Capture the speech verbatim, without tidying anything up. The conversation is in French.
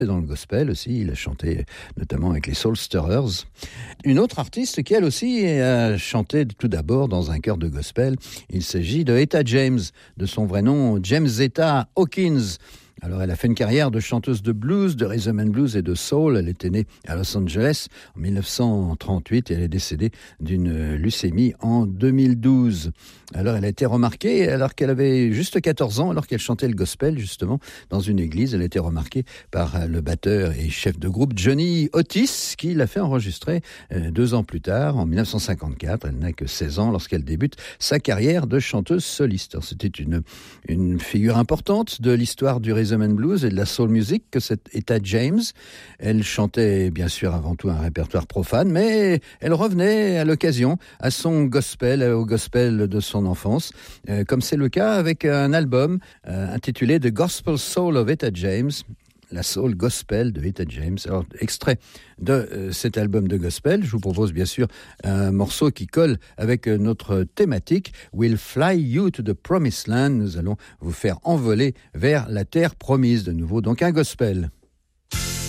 dans le gospel aussi, il a chanté notamment avec les Soul Stirrers. Une autre artiste qui elle aussi a chanté tout d'abord dans un chœur de gospel, il s'agit de Etta James, de son vrai nom James Etta Hawkins. Alors, elle a fait une carrière de chanteuse de blues, de rhythm and blues et de soul. Elle était née à Los Angeles en dix-neuf cent trente-huit et elle est décédée d'une leucémie en deux mille douze. Alors, elle a été remarquée alors qu'elle avait juste quatorze ans, alors qu'elle chantait le gospel, justement, dans une église. Elle a été remarquée par le batteur et chef de groupe Johnny Otis, qui l'a fait enregistrer deux ans plus tard, en dix-neuf cent cinquante-quatre. Elle n'a que seize ans lorsqu'elle débute sa carrière de chanteuse soliste. Alors, c'était une, une figure importante de l'histoire du rhythm and blues et de la soul music que cette Etta James. Elle chantait bien sûr avant tout un répertoire profane, mais elle revenait à l'occasion à son gospel, au gospel de son enfance, euh, comme c'est le cas avec un album euh, intitulé The Gospel Soul of Etta James, la soul gospel de Etta James. Alors, extrait de euh, cet album de gospel, je vous propose bien sûr un morceau qui colle avec euh, notre thématique, We'll Fly You to the Promised Land. Nous allons vous faire envoler vers la terre promise de nouveau, donc un gospel.